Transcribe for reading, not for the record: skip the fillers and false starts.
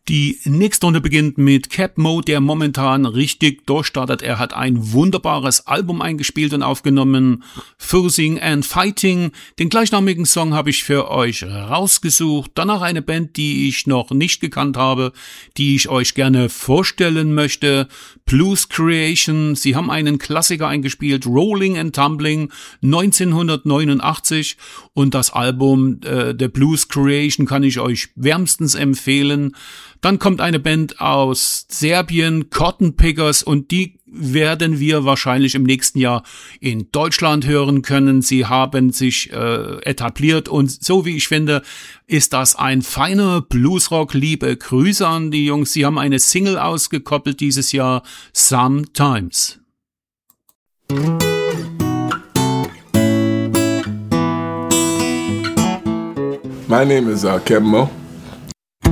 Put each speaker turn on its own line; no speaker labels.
Die nächste Runde beginnt mit Cap Mo, der momentan richtig durchstartet. Er hat ein wunderbares Album eingespielt und aufgenommen, Fussing and Fighting. Den gleichnamigen Song habe ich für euch rausgesucht. Danach eine Band, die ich noch nicht gekannt habe, die ich euch gerne vorstellen möchte. Blues Creation. Sie haben einen Klassiker eingespielt, Rolling and Tumbling, 1989. Und das Album der Blues Creation kann ich euch wärmstens empfehlen. Dann kommt eine Band aus Serbien, Cotton Pickers, und die werden wir wahrscheinlich im nächsten Jahr in Deutschland hören können. Sie haben sich etabliert und so wie ich finde, ist das ein feiner Bluesrock. Liebe Grüße an die Jungs. Sie haben eine Single ausgekoppelt dieses Jahr, Sometimes.
My name is Cap Mo.